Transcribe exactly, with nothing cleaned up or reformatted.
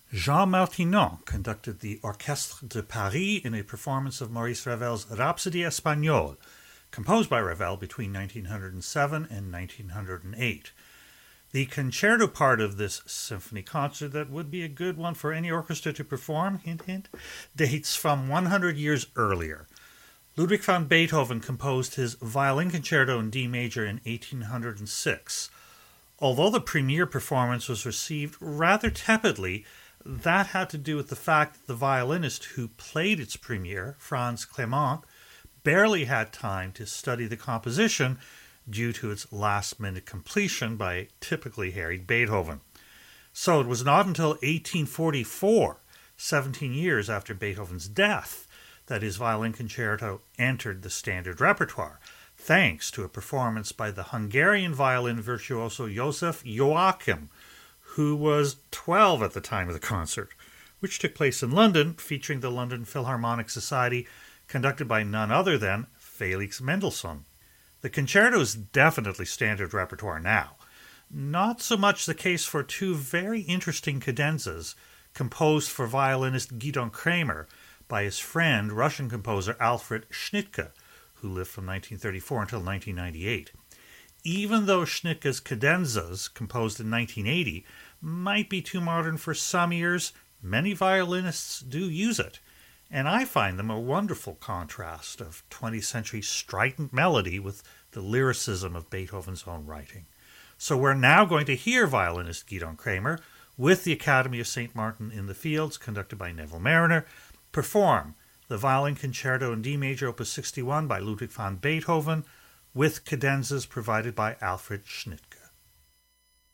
Jean Martinon conducted the Orchestre de Paris in a performance of Maurice Ravel's Rhapsody Espagnole, composed by Ravel between nineteen oh seven and nineteen oh eight. The concerto part of this symphony concert, that would be a good one for any orchestra to perform, hint, hint, dates from one hundred years earlier. Ludwig van Beethoven composed his violin concerto in D major in eighteen oh six. Although the premiere performance was received rather tepidly, that had to do with the fact that the violinist who played its premiere, Franz Clement, barely had time to study the composition due to its last-minute completion by a typically harried Beethoven. So it was not until eighteen forty-four, seventeen years after Beethoven's death, that his violin concerto entered the standard repertoire, thanks to a performance by the Hungarian violin virtuoso Joseph Joachim, who was twelve at the time of the concert, which took place in London, featuring the London Philharmonic Society, conducted by none other than Felix Mendelssohn. The concerto is definitely standard repertoire now. Not so much the case for two very interesting cadenzas composed for violinist Gidon Kremer by his friend, Russian composer Alfred Schnittke, who lived from nineteen thirty-four until nineteen ninety-eight. Even though Schnittke's cadenzas, composed in nineteen eighty, might be too modern for some ears, many violinists do use it, and I find them a wonderful contrast of twentieth century strident melody with the lyricism of Beethoven's own writing. So we're now going to hear violinist Gidon Kremer, with the Academy of Saint Martin in the Fields, conducted by Neville Marriner, perform the Violin Concerto in D major, opus sixty-one by Ludwig van Beethoven, with cadenzas provided by Alfred Schnittke.